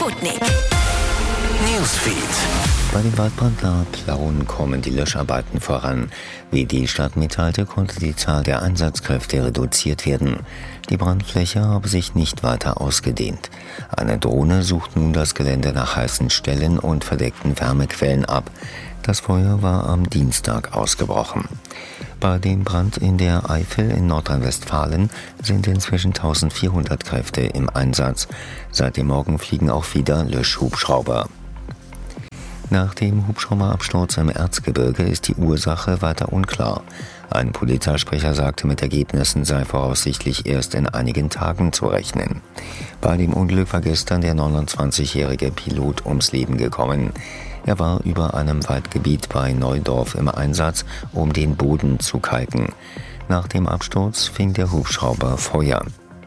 Sputnik. Newsfeed. Bei dem Waldbrand La Plauen kommen die Löscharbeiten voran. Wie die Stadt mitteilte, konnte die Zahl der Einsatzkräfte reduziert werden. Die Brandfläche habe sich nicht weiter ausgedehnt. Eine Drohne sucht nun das Gelände nach heißen Stellen und verdeckten Wärmequellen ab. Das Feuer war am Dienstag ausgebrochen. Bei dem Brand in der Eifel in Nordrhein-Westfalen sind inzwischen 1400 Kräfte im Einsatz. Seit dem Morgen fliegen auch wieder Löschhubschrauber. Nach dem Hubschrauberabsturz im Erzgebirge ist die Ursache weiter unklar. Ein Polizeisprecher sagte, mit Ergebnissen sei voraussichtlich erst in einigen Tagen zu rechnen. Bei dem Unglück war gestern der 29-jährige Pilot ums Leben gekommen. Er war über einem Waldgebiet bei Neudorf im Einsatz, um den Boden zu kalken. Nach dem Absturz fing der Hubschrauber Feuer.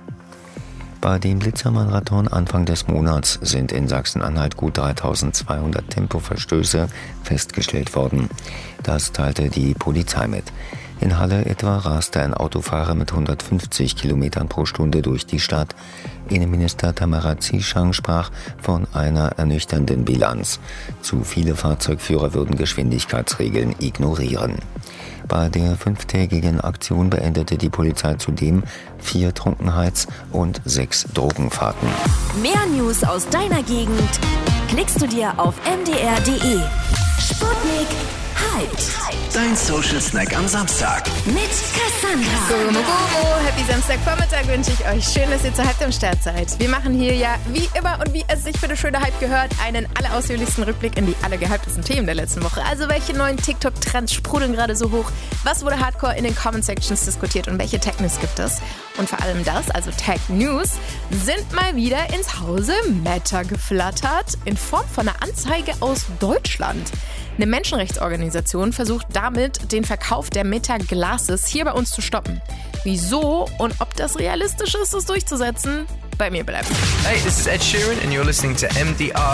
Bei dem Blitzermarathon Anfang des Monats sind in Sachsen-Anhalt gut 3200 Tempoverstöße festgestellt worden. Das teilte die Polizei mit. In Halle etwa raste ein Autofahrer mit 150 Kilometern pro Stunde durch die Stadt. Innenminister Tamara Zieschang sprach von einer ernüchternden Bilanz. Zu viele Fahrzeugführer würden Geschwindigkeitsregeln ignorieren. Bei der 5-tägigen Aktion beendete die Polizei zudem 4 Trunkenheits- und 6 Drogenfahrten. Mehr News aus deiner Gegend klickst du dir auf mdr.de. Sputnik Hyped. Dein Social Snack am Samstag. Mit Cassandra. Gomo, Happy Samstagvormittag wünsche ich euch. Schön, dass ihr zur Hyped am Start seid. Wir machen hier ja wie immer und wie es sich für eine schöne Hype gehört, einen allerausführlichsten Rückblick in die allergehyptesten Themen der letzten Woche. Also welche neuen TikTok-Trends sprudeln gerade so hoch? Was wurde hardcore in den Comment-Sections diskutiert und welche Tech-News gibt es? Und vor allem das, also Tech-News, sind mal wieder ins Hause Meta geflattert in Form von einer Anzeige aus Deutschland. Eine Menschenrechtsorganisation versucht damit, den Verkauf der Meta Glasses hier bei uns zu stoppen. Wieso und ob das realistisch ist, das durchzusetzen, bei mir bleibt. Hey, this is Ed Sheeran and you're listening to MDR.